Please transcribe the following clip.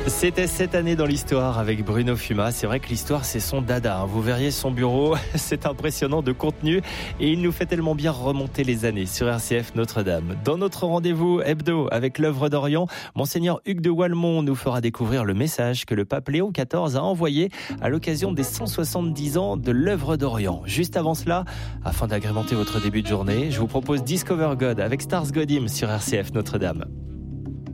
C'était cette année dans l'histoire avec Bruno Fuma. C'est vrai que l'histoire, c'est son dada. Vous verriez son bureau, c'est impressionnant de contenu et il nous fait tellement bien remonter les années sur RCF Notre-Dame. Dans notre rendez-vous hebdo avec l'œuvre d'Orient, Monseigneur Hugues de Walmont nous fera découvrir le message que le pape Léon XIV a envoyé à l'occasion des 170 ans de l'œuvre d'Orient. Juste avant cela, afin d'agrémenter votre début de journée, je vous propose Discover God avec Stars Godim sur RCF Notre-Dame.